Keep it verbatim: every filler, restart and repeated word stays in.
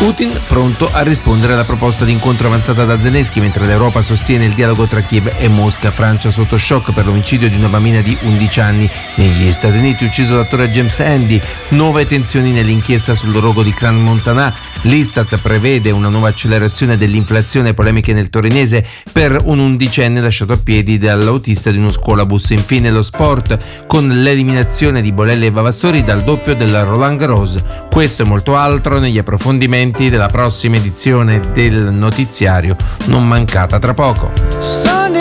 Putin pronto a rispondere alla proposta di incontro avanzata da Zelensky, mentre l'Europa sostiene il dialogo tra Kiev e Mosca. Francia sotto shock per l'omicidio di una bambina di undici anni. Negli Stati Uniti ucciso l'attore James Handy. Nuove tensioni nell'inchiesta sul rogo di Crans Montana. L'Istat prevede una nuova accelerazione dell'inflazione e polemiche nel torinese per un undicenne lasciato a piedi dall'autista di uno scuolabus. Infine lo sport, con l'eliminazione di Bolelli e Vavastori dal doppio del Roland Garros. Questo e molto altro negli approfondimenti della prossima edizione del notiziario, non mancata tra poco.